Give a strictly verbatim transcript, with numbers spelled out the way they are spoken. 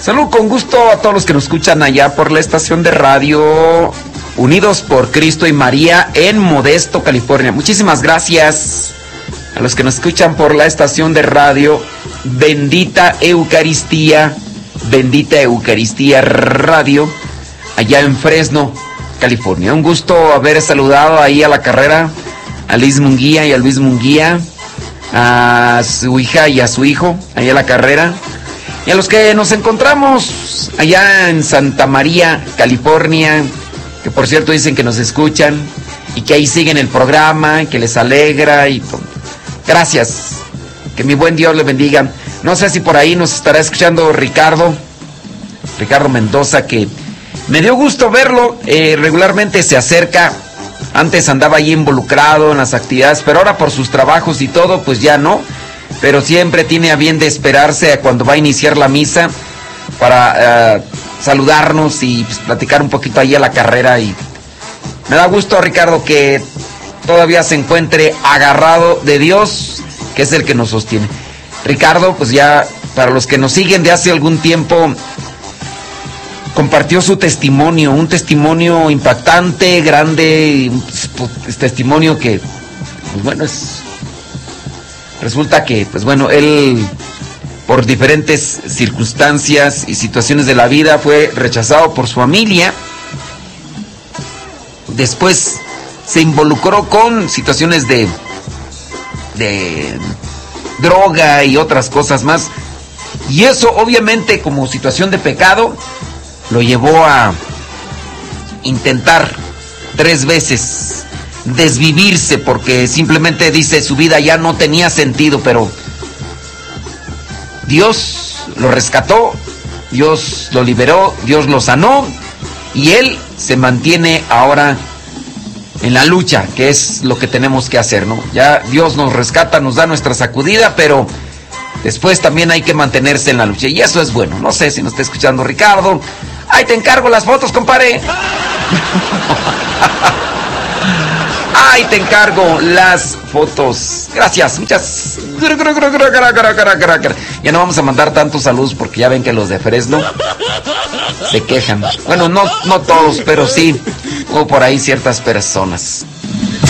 Salud con gusto a todos los que nos escuchan allá por la estación de radio Unidos por Cristo y María en Modesto, California. Muchísimas gracias a los que nos escuchan por la estación de radio Bendita Eucaristía, Bendita Eucaristía Radio, allá en Fresno, California. Un gusto haber saludado ahí a la carrera a Liz Munguía y a Luis Munguía, a su hija y a su hijo, allá a la carrera. Y a los que nos encontramos allá en Santa María, California, que por cierto dicen que nos escuchan y que ahí siguen el programa, que les alegra y todo. Gracias. Que mi buen Dios les bendiga. No sé si por ahí nos estará escuchando Ricardo, Ricardo Mendoza, que me dio gusto verlo. Eh, regularmente se acerca. Antes andaba ahí involucrado en las actividades, pero ahora por sus trabajos y todo, pues ya no. Pero siempre tiene a bien de esperarse cuando va a iniciar la misa para uh, saludarnos y pues, platicar un poquito ahí a la carrera. Y me da gusto, Ricardo, que todavía se encuentre agarrado de Dios, que es el que nos sostiene. Ricardo, pues ya para los que nos siguen de hace algún tiempo, compartió su testimonio, un testimonio impactante, grande, un testimonio que, pues bueno, es... Resulta que, pues bueno, él por diferentes circunstancias y situaciones de la vida fue rechazado por su familia. Después se involucró con situaciones de, de droga y otras cosas más. Y eso obviamente como situación de pecado lo llevó a intentar tres veces desvivirse, porque simplemente dice su vida ya no tenía sentido, pero Dios lo rescató, Dios lo liberó, Dios lo sanó y él se mantiene ahora en la lucha, que es lo que tenemos que hacer, ¿no? Ya Dios nos rescata, nos da nuestra sacudida, pero después también hay que mantenerse en la lucha y eso es bueno. No sé si nos está escuchando Ricardo. Ahí te encargo las fotos, compadre. Ahí te encargo las fotos. Gracias, muchas. Ya no vamos a mandar tantos saludos porque ya ven que los de Fresno se quejan. Bueno, no, no todos, pero sí hubo por ahí ciertas personas.